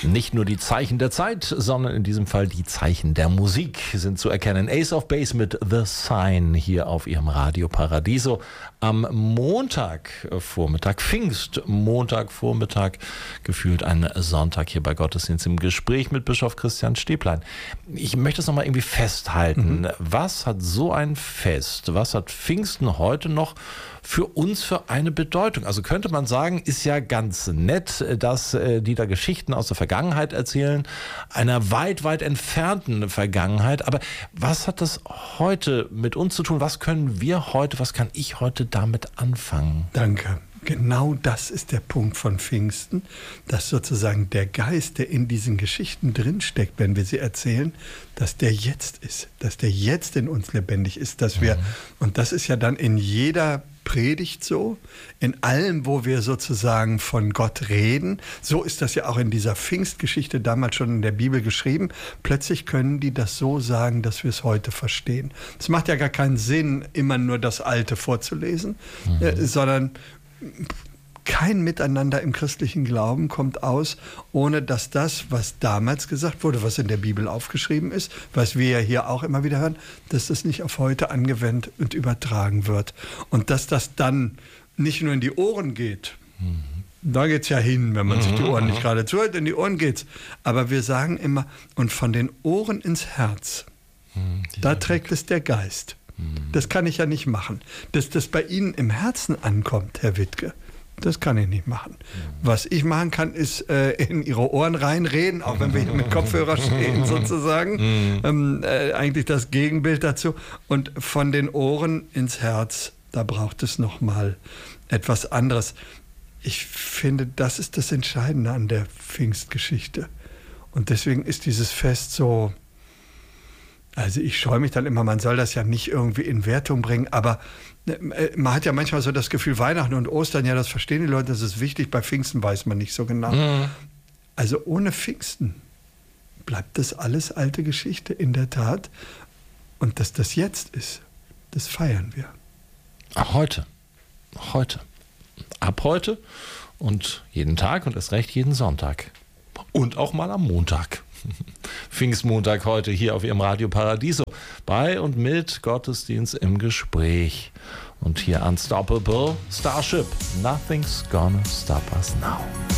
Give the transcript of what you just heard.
Nicht nur die Zeichen der Zeit, sondern in diesem Fall die Zeichen der Musik sind zu erkennen. Ace of Base mit The Sign hier auf Ihrem Radio Paradiso am Montagvormittag, Pfingstmontagvormittag, gefühlt ein Sonntag hier bei Gottesdienst im Gespräch mit Bischof Christian Stäblein. Ich möchte es nochmal irgendwie festhalten. Was hat so ein Fest, was hat Pfingsten heute noch für uns für eine Bedeutung? Also könnte man sagen, ist ja ganz nett, dass die da Geschichten aus der Vergangenheit erzählen, einer weit, weit entfernten Vergangenheit. Aber was hat das heute mit uns zu tun? Was können wir heute, was kann ich heute damit anfangen? Danke. Genau das ist der Punkt von Pfingsten, dass sozusagen der Geist, der in diesen Geschichten drinsteckt, wenn wir sie erzählen, dass der jetzt ist, dass der jetzt in uns lebendig ist, dass wir, und das ist ja dann in jeder Predigt so, in allem, wo wir sozusagen von Gott reden, so ist das ja auch in dieser Pfingstgeschichte damals schon in der Bibel geschrieben, plötzlich können die das so sagen, dass wir es heute verstehen. Es macht ja gar keinen Sinn, immer nur das Alte vorzulesen, sondern kein Miteinander im christlichen Glauben kommt aus, ohne dass das, was damals gesagt wurde, was in der Bibel aufgeschrieben ist, was wir ja hier auch immer wieder hören, dass das nicht auf heute angewendet und übertragen wird. Und dass das dann nicht nur in die Ohren geht. Da geht's ja hin, wenn man sich die Ohren nicht gerade zuhört, in die Ohren geht's. Aber wir sagen immer, und von den Ohren ins Herz, da trägt es der Geist. Das kann ich ja nicht machen. Dass das bei Ihnen im Herzen ankommt, Herr Wittke, das kann ich nicht machen. Was ich machen kann, ist in Ihre Ohren reinreden, auch wenn wir hier mit Kopfhörer stehen sozusagen. Eigentlich das Gegenbild dazu. Und von den Ohren ins Herz, da braucht es nochmal etwas anderes. Ich finde, das ist das Entscheidende an der Pfingstgeschichte. Und deswegen ist dieses Fest so... Also ich scheue mich dann immer, man soll das ja nicht irgendwie in Wertung bringen, aber man hat ja manchmal so das Gefühl, Weihnachten und Ostern, ja, das verstehen die Leute, das ist wichtig, bei Pfingsten weiß man nicht so genau. Also ohne Pfingsten bleibt das alles alte Geschichte, in der Tat. Und dass das jetzt ist, das feiern wir. Heute. Ab heute und jeden Tag und erst recht jeden Sonntag. Und auch mal am Montag. Pfingstmontag heute hier auf Ihrem Radio Paradiso bei und mit Gottesdienst im Gespräch. Und hier Unstoppable Starship. Nothing's gonna stop us now.